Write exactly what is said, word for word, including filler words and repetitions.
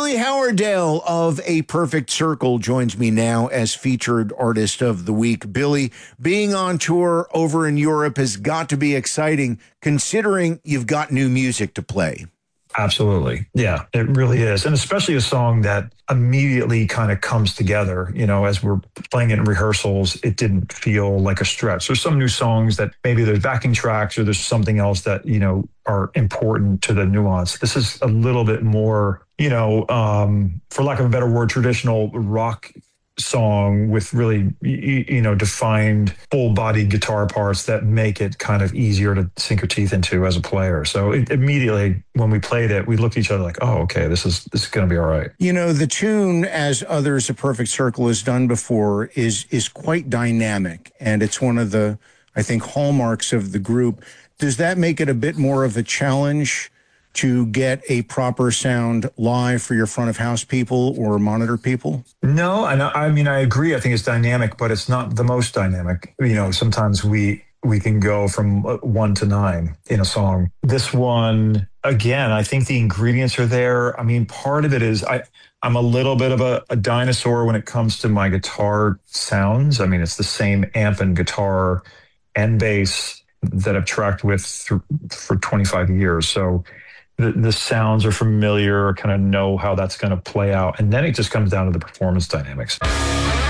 Billy Howerdale of A Perfect Circle joins me now as featured artist of the week. Billy, being on tour over in Europe has got to be exciting considering you've got new music to play. Absolutely. Yeah, it really is. And especially a song that immediately kind of comes together. You know, as we're playing it in rehearsals, it didn't feel like a stretch. There's some new songs that maybe there's backing tracks or there's something else that, you know, are important to the nuance. This is a little bit more, you know, um, for lack of a better word, traditional rock song with really, you know, defined full body guitar parts that make it kind of easier to sink your teeth into as a player. So it, immediately when we played it, we looked at each other like, oh, okay, this is this is going to be all right. You know, the tune, as others A Perfect Circle has done before, is is quite dynamic, and it's one of the, I think, hallmarks of the group. Does that make it a bit more of a challenge to get a proper sound live for your front of house people or monitor people? No, and I, I mean, I agree. I think it's dynamic, but it's not the most dynamic. You know, sometimes we we can go from one to nine in a song. This one, again, I think the ingredients are there. I mean, part of it is I, I'm a little bit of a, a dinosaur when it comes to my guitar sounds. I mean, it's the same amp and guitar and bass that I've tracked with through, for twenty-five years. So The, the sounds are familiar, kind of know how that's going to play out. And then it just comes down to the performance dynamics.